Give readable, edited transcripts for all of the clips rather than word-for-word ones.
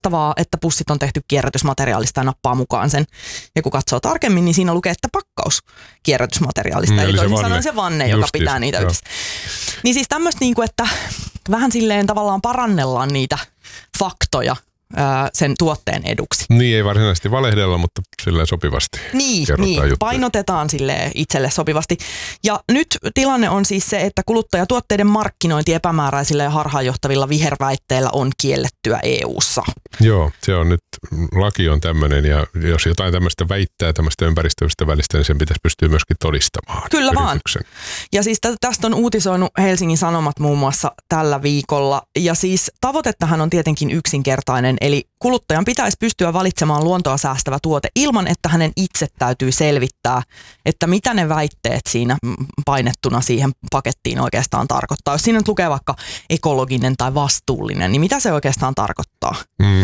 pelottavaa, että pussit on tehty kierrätysmateriaalista ja nappaa mukaan sen. Ja kun katsoo tarkemmin, niin siinä lukee, että pakkaus kierrätysmateriaalista. Eli toisin sanoen se vanne, joka pitää niitä yhdessä. Niin siis tämmöistä, niin kuin, että vähän silleen tavallaan parannellaan niitä faktoja sen tuotteen eduksi. Niin, ei varsinaisesti valehdella, mutta silleen sopivasti. Niin, painotetaan silleen itselle sopivasti. Ja nyt tilanne on siis se, että kuluttajatuotteiden markkinointi epämääräisillä ja harhaanjohtavilla viherväitteillä on kiellettyä EU:ssa. Joo, se on nyt, laki on tämmöinen, ja jos jotain tämmöistä väittää, tämmöistä ympäristöystävällistä, niin sen pitäisi pystyä myöskin todistamaan. Kyllä yrityksen. Vaan. Ja siis tästä on uutisoinut Helsingin Sanomat muun muassa tällä viikolla. Ja siis tavoitettahan on tietenkin yksinkertainen, eli kuluttajan pitäisi pystyä valitsemaan luontoa säästävä tuote ilman, että hänen itse täytyy selvittää, että mitä ne väitteet siinä painettuna siihen pakettiin oikeastaan tarkoittaa. Jos siinä nyt lukee vaikka ekologinen tai vastuullinen, niin mitä se oikeastaan tarkoittaa?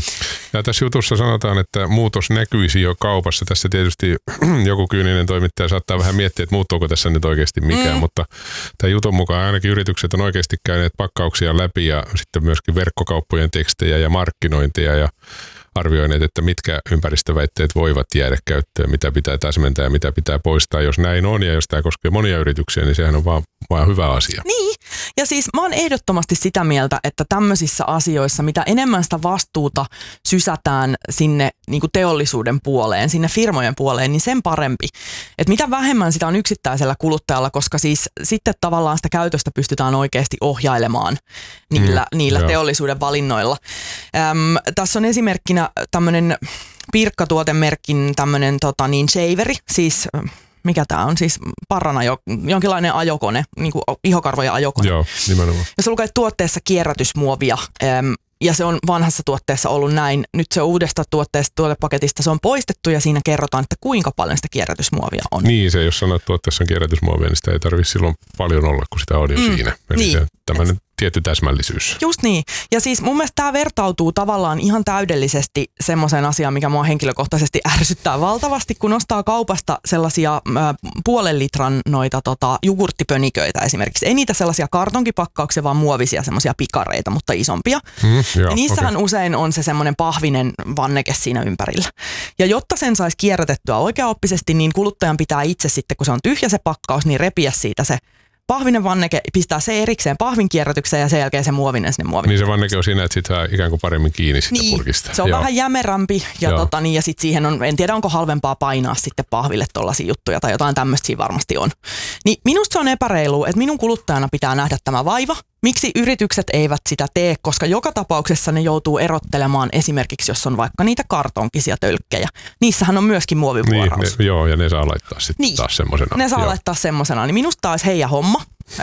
Ja tässä jutussa sanotaan, että muutos näkyisi jo kaupassa. Tässä tietysti joku kyyninen toimittaja saattaa vähän miettiä, että muuttuuko tässä nyt oikeasti mikään, mutta tämän jutun mukaan ainakin yritykset on oikeasti käyneet pakkauksia läpi ja sitten myöskin verkkokauppojen tekstejä ja markkinointia ja arvioineet, että mitkä ympäristöväitteet voivat jäädä käyttöön, mitä pitää täsmentää ja mitä pitää poistaa. Jos näin on ja jos tämä koskee monia yrityksiä, niin sehän on vaan hyvä asia. Niin, ja siis mä oon ehdottomasti sitä mieltä, että tämmöisissä asioissa, mitä enemmän sitä vastuuta sysätään sinne niin kuin teollisuuden puoleen, sinne firmojen puoleen, niin sen parempi. Että mitä vähemmän sitä on yksittäisellä kuluttajalla, koska siis sitten tavallaan sitä käytöstä pystytään oikeasti ohjailemaan niillä teollisuuden valinnoilla. Tässä on esimerkkinä tämmöinen Pirkka-tuotemerkin tämmöinen shaveri, siis mikä tämä on, siis parrana jonkinlainen ajokone, niin kuin ihokarvojen ajokone. Joo, nimenomaan. Ja se lukee tuotteessa kierrätysmuovia, ja se on vanhassa tuotteessa ollut näin. Nyt se uudesta tuotepaketista se on poistettu ja siinä kerrotaan, että kuinka paljon sitä kierrätysmuovia on. Niin, se jos sanoo, että tuotteessa on kierrätysmuovia, niin sitä ei tarvitse silloin paljon olla, kun sitä on jo siinä. Eli niin. Se tämmöinen tietty täsmällisyys. Just niin. Ja siis mun mielestä tämä vertautuu tavallaan ihan täydellisesti semmoiseen asiaan, mikä mua henkilökohtaisesti ärsyttää valtavasti, kun ostaa kaupasta sellaisia puolen litran noita jogurttipöniköitä esimerkiksi. Ei niitä sellaisia kartonkipakkauksia, vaan muovisia semmoisia pikareita, mutta isompia. Ja niissähän usein on se semmoinen pahvinen vanneke siinä ympärillä. Ja jotta sen saisi kierrätettyä oikeaoppisesti, niin kuluttajan pitää itse sitten, kun se on tyhjä se pakkaus, niin repiä siitä se pahvinen vanneke, pistää se erikseen pahvin kierrätykseen ja sen jälkeen se muovinen sinne muovin. Niin se vanneke on siinä, että sit saa ikään kuin paremmin kiinni sitä purkista. Se on vähän jämerämpi ja, ja sitten siihen on, en tiedä onko halvempaa painaa sitten pahville tollaisia juttuja tai jotain tämmöistä siinä varmasti on. Niin minusta se on epäreilua, että minun kuluttajana pitää nähdä tämä vaiva. Miksi yritykset eivät sitä tee, koska joka tapauksessa ne joutuu erottelemaan esimerkiksi, jos on vaikka niitä kartonkisia tölkkejä. Niissähän on myöskin muovivuoraus. Niin, ja ne saa laittaa sitten taas semmosena. Ne saa laittaa semmosena, niin minusta olisi heidän homma.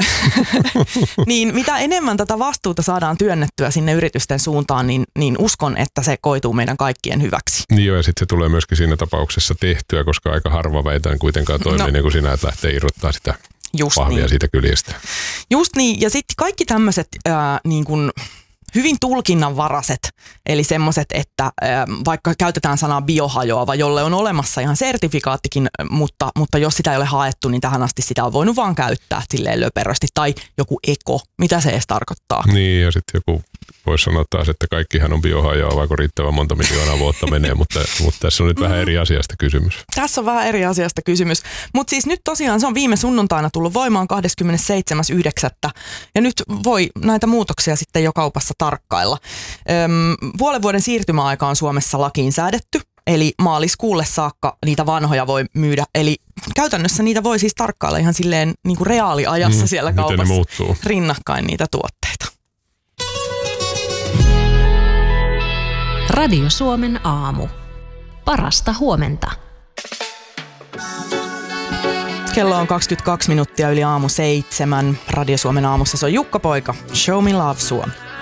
Niin mitä enemmän tätä vastuuta saadaan työnnettyä sinne yritysten suuntaan, niin uskon, että se koituu meidän kaikkien hyväksi. Niin ja sitten se tulee myöskin siinä tapauksessa tehtyä, koska aika harva väitään kuitenkaan toimii niin kuin sinä, että lähtee irrottaa sitä pahvia siitä kyljestä. Just niin, ja sitten kaikki tämmöiset niin kuin hyvin tulkinnanvaraiset, eli semmoiset, että vaikka käytetään sanaa biohajoava, jolle on olemassa ihan sertifikaattikin, mutta jos sitä ei ole haettu, niin tähän asti sitä on voinut vaan käyttää silleen löperösti, tai joku eko, mitä se edes tarkoittaa. Niin, ja sitten joku voisi sanoa taas, että kaikkihan on biohajoavaa, kun riittävän monta miljoonaa vuotta menee, mutta tässä on nyt vähän eri asiasta kysymys. Tässä on vähän eri asiasta kysymys, mutta siis nyt tosiaan se on viime sunnuntaina tullut voimaan 27.9. ja nyt voi näitä muutoksia sitten jo kaupassa tarkkailla. Puolen vuoden siirtymäaika on Suomessa lakiin säädetty, eli maaliskuulle saakka niitä vanhoja voi myydä, eli käytännössä niitä voi siis tarkkailla ihan silleen niin kuin reaaliajassa siellä kaupassa rinnakkain niitä tuotteita. Radio Suomen aamu. Parasta huomenta. Kello on 22 minuuttia yli aamu 7. Radio Suomen aamussa se on Jukka Poika. Show me love Suomi.